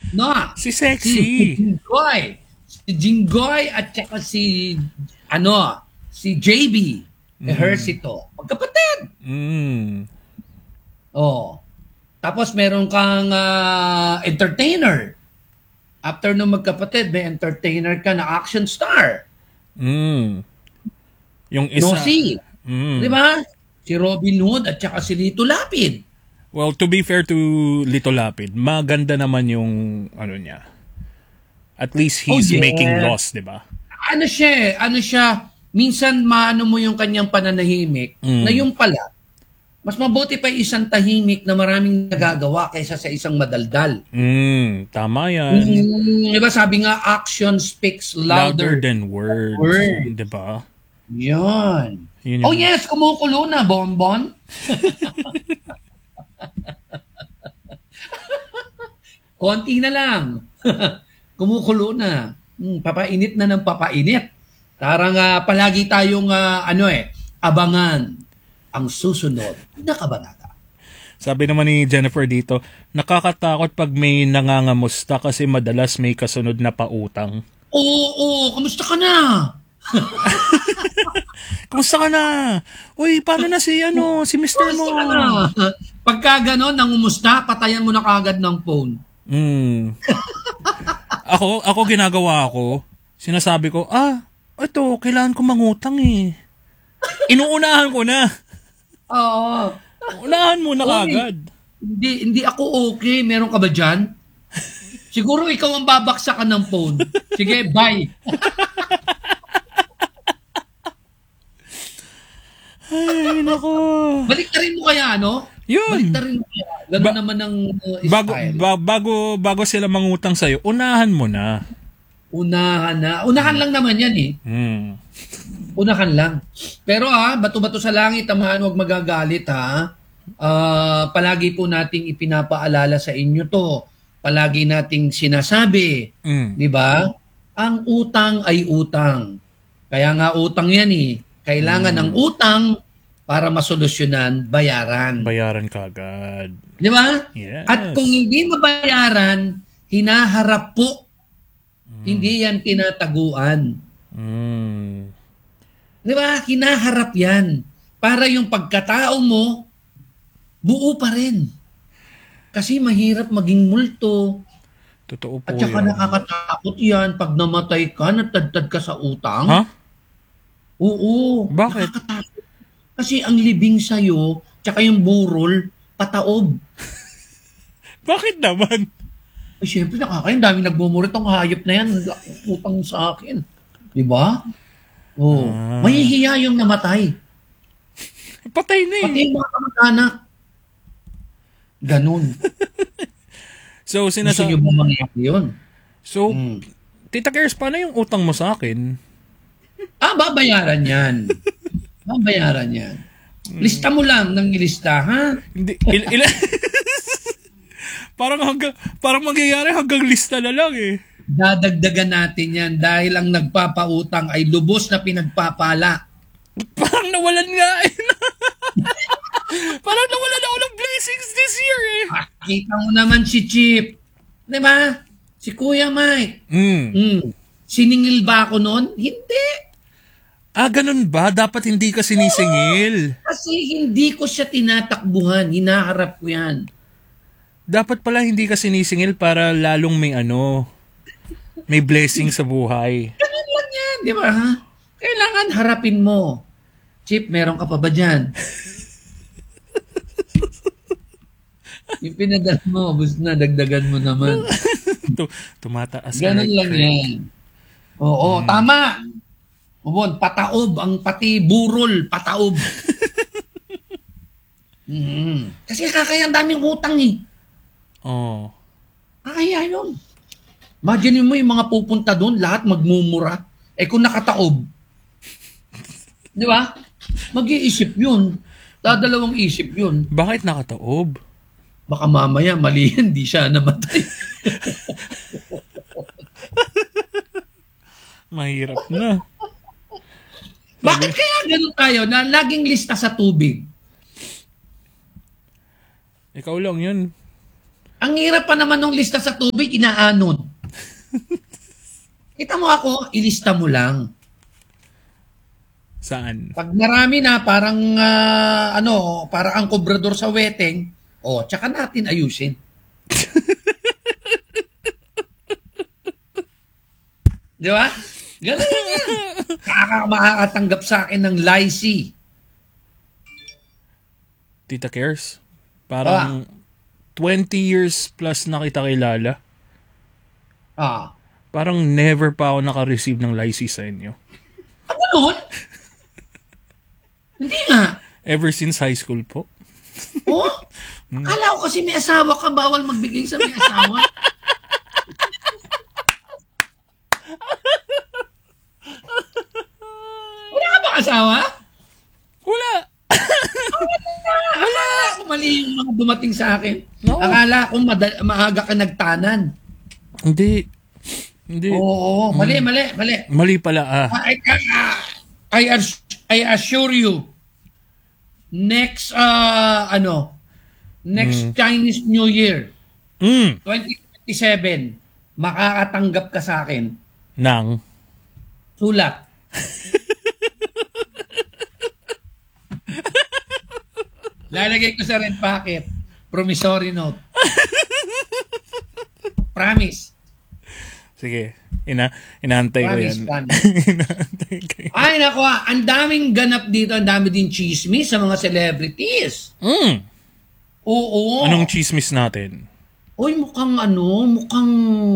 No, Si si Sexy. Jinggoy. Si Jinggoy at saka si JB. Mm. Ejercito. Magkapatid. Mm. Oh. Tapos meron kang entertainer. After nung magkapatid, may entertainer ka na action star. Mm. Yung isa. Nosy. Di Mm. ba? Si Robin Hood at saka si Lito Lapid. Well, to be fair to Lito Lapid, maganda naman yung ano niya. At least Oh he's making yeah. loss, di ba? Ano siya, minsan maano mo yung kanyang pananahimik na Mm. yung pala, mas mabuti pa isang tahimik na maraming nagagawa kaysa sa isang madaldal. Mm. Tama yan. Di ba sabi nga, action speaks Louder louder than than words, words. di ba? Yan. Yun Oh yung... yes, kumukulo na, Bonbon. Konti na lang. Kumukulo na. Papainit na ng papainit. Parang palagi tayong abangan ang susunod na kabanata. Sabi naman ni Jennifer dito, nakakatakot pag may nangangamusta kasi madalas may kasunod na pautang. Oo, kamusta ka na? Kumusta ka na? Uy, paano na si mister mo? Kamusta ka na? Pagka ganon, nangumusta, patayan mo na kagad ng phone. Mm. Ako ginagawa ko, sinasabi ko, ito, kailangan ko mangutang eh. Inuunahan ko na. Oo. Unahan mo na Oy, kagad. hindi ako okay. Meron ka ba dyan? Siguro ikaw ang babaksakan ng phone. Sige, bye. Ay, nako. Balik na rin mo kaya, no? Balik na Yun. rin mo kaya. Ganun Ba- naman ang bago, style. bago sila mangutang sa'yo, unahan mo na. Unahan na. Unahan lang naman yan eh. Hmm. Unahan lang. Pero bato-bato sa langit, tamahan, huwag magagalit ha. Palagi po nating ipinapaalala sa inyo to. Palagi nating sinasabi, Mm. di ba? Ang utang ay utang. Kaya nga utang yan eh. Kailangan ng utang para masolusyonan, bayaran. Bayaran kagad. Di ba? At kung Yes. hindi mabayaran, hinaharap po. Hindi yan tinataguan. Mm. Di ba? Hinaharap yan. Para yung pagkatao mo, buo pa rin. Kasi mahirap maging multo. Totoo po At saka yan. nakakatakot yan pag namatay ka, natadtad ka sa utang. Ha? Oo, Bakit? nakakatakot. Kasi ang libing sa'yo, tsaka yung burol, pataob. Bakit naman? Ay, syempre, nakakain. Dami nagmumurit ang hayop na yan. Utang sa akin. Di ba? Oo. Mahihiya yung namatay. Patay na Pati eh. yung mga kamag-anak. Ganun. So, Gusto nyo ba mangyari yun? So, Mm. Tita Cares, paano yung utang mo sa akin? Babayaran yan. Babayaran yan. Lista mo lang ng ilista, ha? Hindi, parang mangyayari hanggang lista na lang eh. Dadagdagan natin yan dahil ang nagpapautang ay lubos na pinagpapala. Parang nawalan nga eh. Parang nawalan ako ng blessings this year eh. Kita mo naman si Chip. Di ba? Si Kuya Mike. Siningil ba ako noon? Hindi. Ganun ba? Dapat hindi ka sinisingil. Kasi hindi ko siya tinatakbuhan. Hinaharap ko yan. Dapat pala hindi ka sinisingil para lalong may blessing sa buhay. Ganun lang yan. Di ba? Ha? Kailangan harapin mo. Chip, meron ka pa ba dyan? Yung pinadala mo, bus na, dagdagan mo naman. Tumataas Ganun like lang crack. yan. Oo, tama. Ubon, pataob. Ang pati burol, pataob. Kasi kakaya ang daming utang eh. Oh. Kaya yun. Imagine mo yung mga pupunta doon, lahat magmumura. Kung nakataob, di ba? Mag-iisip yun. Dadalawang isip yun. Bakit nakataob? Baka mamaya mali yan, di siya namatay. Mahirap na. Bakit kaya ganun tayo na laging lista sa tubig? Ikaw lang yun. Ang hirap pa naman ng lista sa tubig, inaanon. Kita mo ako, ilista mo lang. Saan? Pag marami na, parang, parang ang kobrador sa weteng, tsaka natin ayusin. Di ba? Ganun yan. Makakatanggap sa akin ng lycee. Tita Cares? Parang 20 years plus na kita kilala. Parang never pa ako naka-receive ng lycee sa inyo. Ganun? Hindi nga. Ever since high school po. Akala ko kasi may asawa ka, bawal magbigay sa may asawa. Wala ka bang asawa? Wala. Wala. Mali yung mga dumating sa akin. No. Akala ko maaga ka nagtanan. Hindi. Oo. Mali. Mali pala I assure you, next Chinese New Year, 2027, makakatanggap ka sa akin. Nang? Sulat. Lalagay ko sa red packet. Promissory note. Promise. Sige. Inaantay ko yan. Promise. Inaantay ko yan. Ay, naku, ang daming ganap dito. Ang dami din chismis sa mga celebrities. Oo. Anong chismis natin? Uy, mukhang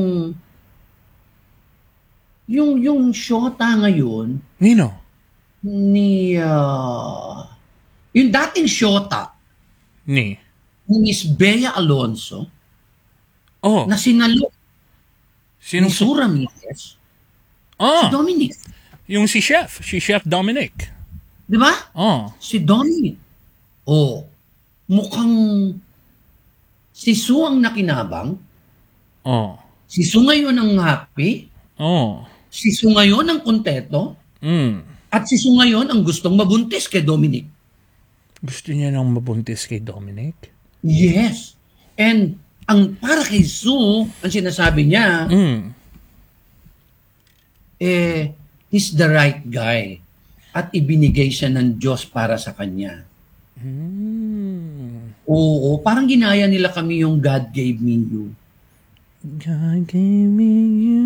yung shota ngayon Nino? ni yung dating shota Ni? Miss Bea Alonso Oh. na sinalo ni Sinong Sura Ramirez, si Dominic. Yung si Chef Dominic. Di ba? Oh. Si Dominic. Mukhang si Su ang nakinabang. Oh. Si Su ngayon ang happy. Oh. Si Su ngayon ang konteto. At si Su ngayon ang gustong mabuntis kay Dominic. Gusto niya nang mabuntis kay Dominic? Yes. And ang para kay Su, ang sinasabi niya, he's the right guy. At ibinigay siya ng Diyos para sa kanya. Oo, parang ginaya nila kami yung God gave me you. God gave me you.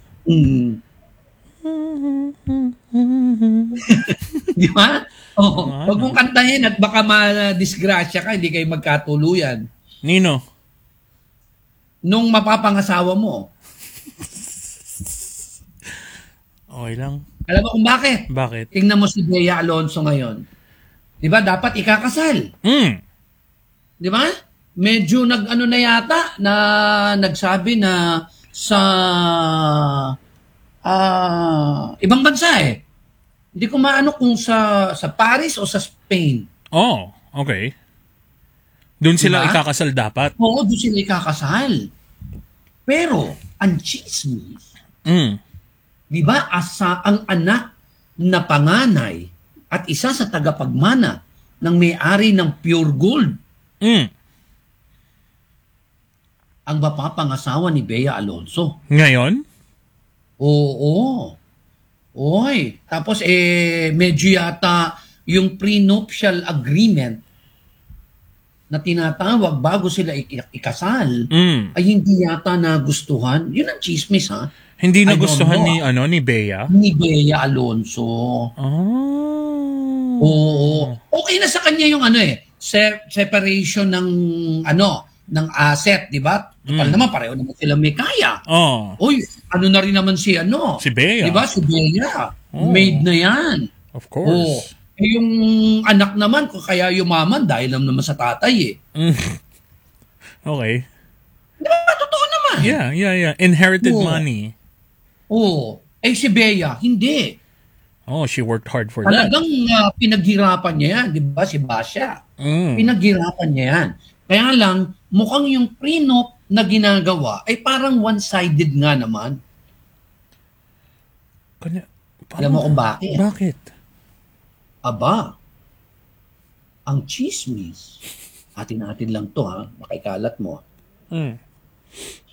Di ba? Huwag mong kantahin at baka ma-disgrasya ka, hindi kayo magkatuluyan. Nino? Nung mapapangasawa mo. Okay lang. Alam mo kung bakit? Bakit? Tingnan mo si Bea Alonso ngayon. Di ba? Dapat ikakasal. Di ba? Medyo na yata na nagsabi na sa ibang bansa eh. Hindi ko maano kung sa Paris o sa Spain. Oh, okay. Doon sila Diba? ikakasal dapat. Oo, doon sila ikakasal. Pero, ang chismis, di ba, ang anak na panganay at isa sa tagapagmana ng may-ari ng Pure Gold, ang mapapangasawa ni Bea Alonso. Ngayon? Oo. Oy, tapos medyo yata yung prenuptial agreement na tinatawag bago sila ikasal ay hindi yata nagustuhan. Yun ang chismis, ha? Hindi nagustuhan ni Bea? Ni Bea Alonso. Oo. Okay na sa kanya yung separation ng asset, di ba? Total naman, pareho naman sila may kaya. Uy, na rin naman si Bea. Di ba? Si Bea. Maid na yan. Of course. Yung anak naman, kaya yumaman dahil naman sa tatay eh. Okay. Di ba? Totoo naman. Yeah. Inherited money. Si Bea, hindi. She worked hard for that. Talagang pinaghirapan niya yan, di ba? Si Basha. Pinaghirapan niya yan. Kaya lang, mukhang yung prenup na ginagawa ay parang one-sided nga naman. Alam mo kung bakit? Bakit? Aba, ang chismis, atin lang to ha, makikalat mo. Mm.